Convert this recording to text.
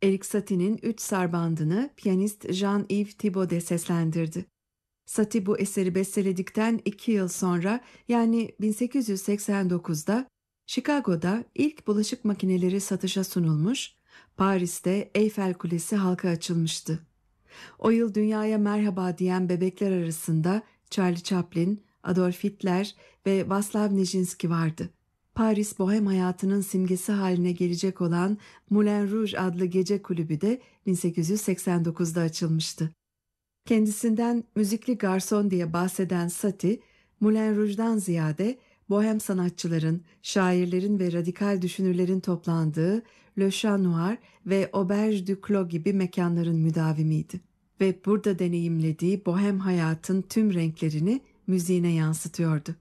Erik Satie'nin Üç Sarbandını piyanist Jean-Yves Thibaudet seslendirdi. Satie bu eseri besteledikten 2 yıl sonra yani 1889'da Chicago'da ilk bulaşık makineleri satışa sunulmuş, Paris'te Eyfel Kulesi halka açılmıştı. O yıl dünyaya merhaba diyen bebekler arasında Charlie Chaplin, Adolf Hitler ve Vaslav Nijinsky vardı. Paris bohem hayatının simgesi haline gelecek olan Moulin Rouge adlı gece kulübü de 1889'da açılmıştı. Kendisinden müzikli garson diye bahseden Satie, Moulin Rouge'dan ziyade bohem sanatçıların, şairlerin ve radikal düşünürlerin toplandığı Le Chat Noir ve Auberge du Clos gibi mekanların müdavimiydi. Ve burada deneyimlediği bohem hayatın tüm renklerini müziğine yansıtıyordu.